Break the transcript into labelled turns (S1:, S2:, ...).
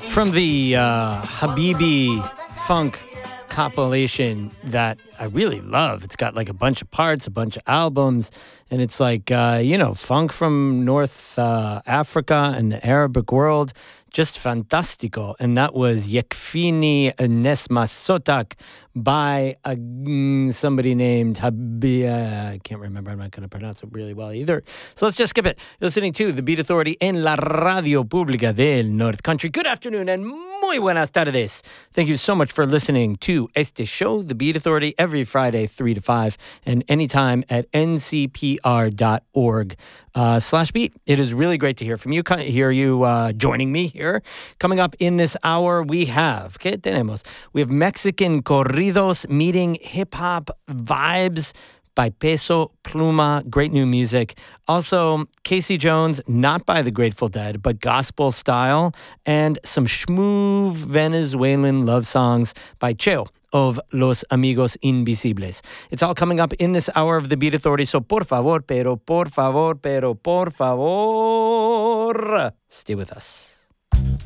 S1: From the Habibi Funk compilation that I really love. It's got like a bunch of parts, a bunch of albums, and it's like, funk from North Africa and the Arabic world. Just fantastico. And that was Yekfini Nesma Sotak by somebody named Habia. I can't remember. I'm not going to pronounce it really well either. So let's just skip it. You're listening to The Beat Authority en la Radio Pública del North Country. Good afternoon and muy buenas tardes. Thank you so much for listening to este show, The Beat Authority, every Friday, 3 to 5, and anytime at ncpr.org/beat. It is really great to hear from you, joining me here. Coming up in this hour, we have, ¿qué tenemos? We have Mexican corridos meeting hip-hop vibes by Peso Pluma, great new music. Also, Casey Jones, not by the Grateful Dead, but gospel style, and some schmoove Venezuelan love songs by Cheo of Los Amigos Invisibles. It's all coming up in this hour of The Beat Authority, so por favor, por favor, stay with us.